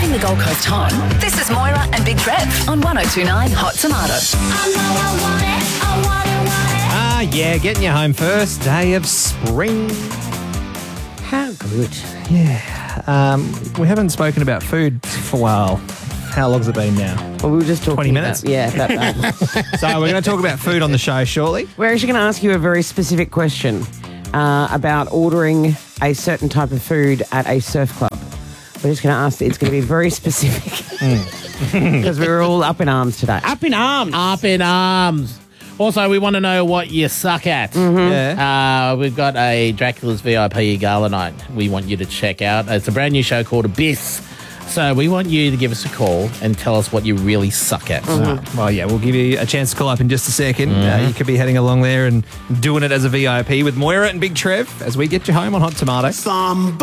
Bringing the Gold Coast home, this is Moira and Big Trev on 1029 Hot Tomato. Yeah, getting you home first day of spring. How good. Yeah. We haven't spoken about food for a while. How long's it been now? Well, we were just talking 20 minutes? about that. So we're going to talk about food on the show shortly. We're actually going to ask you a very specific question about ordering a certain type of food at a surf club. We're just going to ask, it's going to be very specific because we were all up in arms today. Up in arms. Up in arms. Also, we want to know what you suck at. Yeah. We've got a Dracula's VIP Gala night we want you to check out. It's a brand new show called Abyss. So we want you to give us a call and tell us what you really suck at. Well, yeah, we'll give you a chance to call up in just a second. You could be heading along there and doing it as a VIP with Moira and Big Trev as we get you home on Hot Tomato.